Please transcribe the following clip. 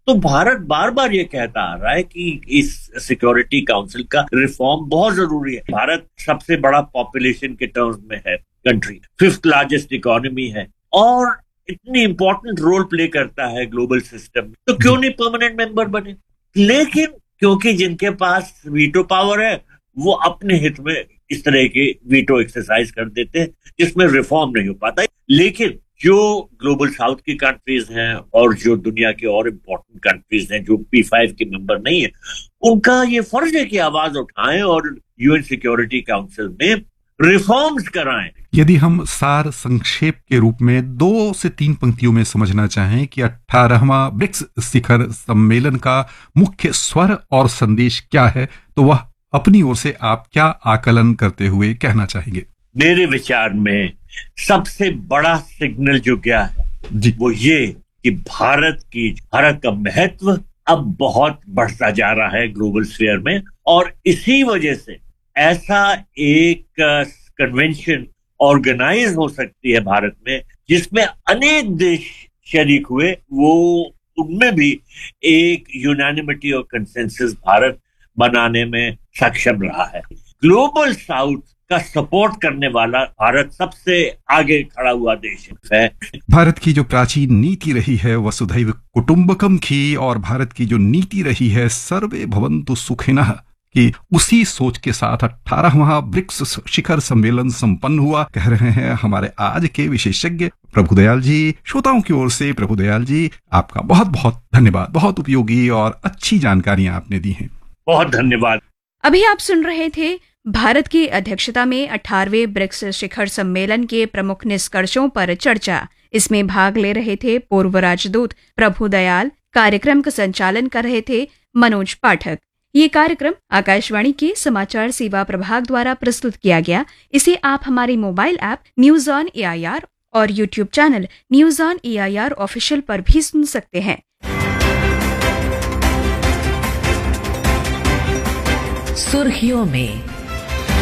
तो भारत बार बार ये कहता आ रहा है कि इस सिक्योरिटी काउंसिल का रिफॉर्म बहुत जरूरी है। भारत सबसे बड़ा पॉपुलेशन के टर्म्स में है कंट्री, 5th लार्जेस्ट इकोनॉमी है और इतनी इंपॉर्टेंट रोल प्ले करता है ग्लोबल सिस्टम में, तो क्यों नहीं परमानेंट मेंबर बने। लेकिन क्योंकि जिनके पास वीटो पावर है वो अपने हित में इस तरह के वीटो एक्सरसाइज कर देते हैं जिसमें रिफॉर्म नहीं हो पाता। लेकिन जो ग्लोबल साउथ की कंट्रीज हैं और जो दुनिया के और इम्पोर्टेंट कंट्रीज हैं जो P5 के मेंबर नहीं है, उनका ये फर्ज है कि आवाज उठाएं और यूएन सिक्योरिटी काउंसिल में रिफॉर्म्स कराएं। यदि हम सार संक्षेप के रूप में 2 से 3 पंक्तियों में समझना चाहें कि 18वां ब्रिक्स शिखर सम्मेलन का मुख्य स्वर और संदेश क्या है, तो वह अपनी ओर से आप क्या आकलन करते हुए कहना चाहेंगे? मेरे विचार में सबसे बड़ा सिग्नल जो गया है वो ये कि भारत का महत्व अब बहुत बढ़ता जा रहा है ग्लोबल स्फीयर में, और इसी वजह से ऐसा एक कन्वेंशन ऑर्गेनाइज हो सकती है भारत में जिसमें अनेक देश शरीक हुए, वो उनमें भी एक यूनानिमिटी और कंसेंसस भारत बनाने में सक्षम रहा है। ग्लोबल साउथ का सपोर्ट करने वाला भारत सबसे आगे खड़ा हुआ देश है। भारत की जो प्राचीन नीति रही है वसुधैव कुटुंबकम की, और भारत की जो नीति रही है सर्वे भवन्तु सुखिनः कि उसी सोच के साथ 18वां ब्रिक्स शिखर सम्मेलन संपन्न हुआ, कह रहे हैं हमारे आज के विशेषज्ञ प्रभुदयाल जी। श्रोताओं की ओर से प्रभुदयाल जी आपका बहुत बहुत धन्यवाद। बहुत उपयोगी और अच्छी जानकारियां आपने दी हैं। बहुत धन्यवाद। अभी आप सुन रहे थे भारत की अध्यक्षता में 18वें ब्रिक्स शिखर सम्मेलन के प्रमुख निष्कर्षों पर चर्चा। इसमें भाग ले रहे थे पूर्व राजदूत प्रभुदयाल, कार्यक्रम का संचालन कर रहे थे मनोज पाठक। ये कार्यक्रम आकाशवाणी के समाचार सेवा प्रभाग द्वारा प्रस्तुत किया गया। इसे आप हमारे mobile app news on AIR और YouTube channel news on AIR official पर भी सुन सकते हैं। सुर्खियों में